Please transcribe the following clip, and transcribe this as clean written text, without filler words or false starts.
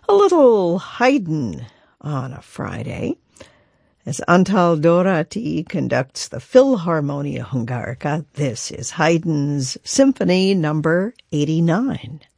A little Haydn on a Friday, as Antal Dorati conducts the Philharmonia Hungarica. This is Haydn's Symphony number 89.